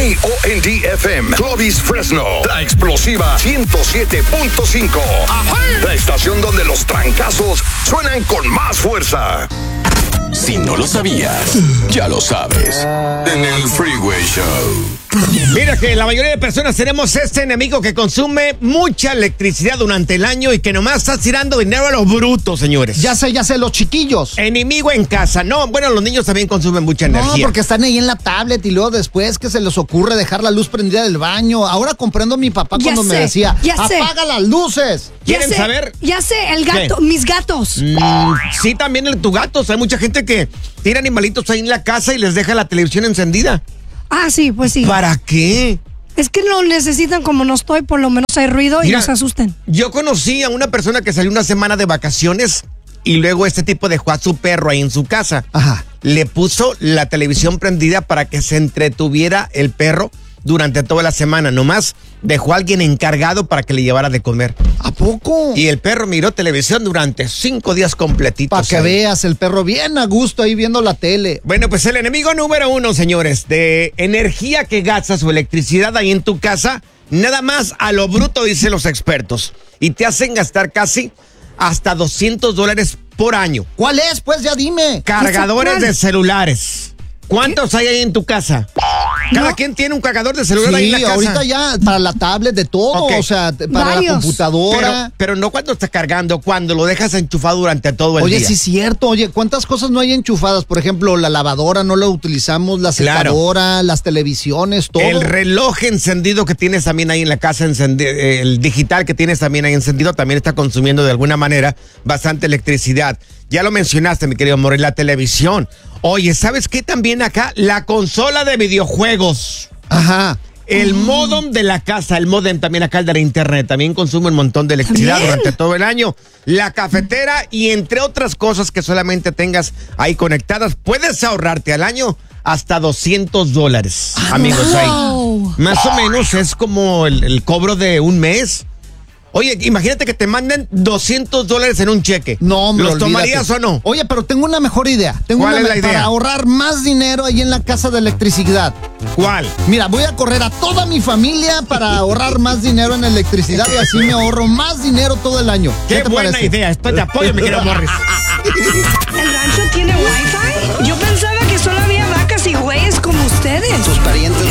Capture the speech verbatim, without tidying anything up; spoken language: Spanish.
K O N D F M, Clovis, Fresno, la explosiva ciento siete punto cinco. La estación donde los trancazos suenan con más fuerza. Si no lo sabías, ya lo sabes. En el Freeway Show. Mira que la mayoría de personas tenemos este enemigo que consume mucha electricidad durante el año y que nomás está tirando dinero a los brutos, señores. Ya sé, ya sé, los chiquillos. Enemigo en casa. No, bueno, los niños también consumen mucha energía. No, porque están ahí en la tablet y luego después que se les ocurre dejar la luz prendida del baño. Ahora comprendo a mi papá Ya cuando sé, me decía, ya sé. apaga las luces. ¿Quieren ya sé, saber? Ya sé, el gato, ¿Qué? mis gatos. Mm, sí, también el, tu gatos. Hay mucha gente que tira animalitos ahí en la casa y les deja la televisión encendida. Ah, sí, pues sí. ¿Para qué? Es que lo necesitan como no estoy, por lo menos hay ruido y Mira, no se asusten. Yo conocí a una persona que salió una semana de vacaciones y luego este tipo dejó a su perro ahí en su casa. Ajá. Le puso la televisión prendida para que se entretuviera el perro durante toda la semana. Nomás dejó a alguien encargado para que le llevara de comer. ¿A poco? Y el perro miró televisión durante cinco días completitos. Para que ahí. veas, el perro bien a gusto ahí viendo la tele. Bueno, pues el enemigo número uno, señores, de energía que gastas o electricidad ahí en tu casa, nada más a lo bruto, dicen los expertos. Y te hacen gastar casi hasta doscientos dólares por año. ¿Cuál es? Pues ya dime. Cargadores ¿Cuál? de celulares. ¿Cuántos hay ahí en tu casa? Cada No. quien tiene un cargador de celular ahí en la Sí, casa. ahorita ya para la tablet de todo, Ok. o sea, t- para Varios. la computadora. Pero, pero no cuando estás cargando, cuando lo dejas enchufado durante todo el Oye, día. sí es cierto. Oye, ¿cuántas cosas no hay enchufadas? Por ejemplo, la lavadora no la utilizamos, la Claro. secadora, las televisiones, todo. El reloj encendido que tienes también ahí en la casa, encendi- el digital que tienes también ahí encendido, también está consumiendo de alguna manera bastante electricidad. Ya lo mencionaste, mi querido Morris, la televisión. Oye, ¿sabes qué también acá? La consola de videojuegos. Ajá. El módem de la casa, el módem también acá el de la internet, también consume un montón de electricidad ¿También? durante todo el año. La cafetera y entre otras cosas que solamente tengas ahí conectadas, puedes ahorrarte al año hasta doscientos dólares, amigos, ahí. wow. Más o menos es como el, el cobro de un mes. Oye, imagínate que te manden doscientos dólares en un cheque. No, hombre, ¿Los olvídate. tomarías o no? Oye, pero tengo una mejor idea. Tengo ¿Cuál una es la me- idea? Para ahorrar más dinero ahí en la casa de electricidad. ¿Cuál? Mira, voy a correr a toda mi familia para ahorrar más dinero en electricidad y así me ahorro más dinero todo el año. Qué te buena parece? idea. Estoy de apoyo, mi querido Morris. ¿El rancho tiene wifi? Yo pensaba que solo había vacas y güeyes como ustedes. Tus parientes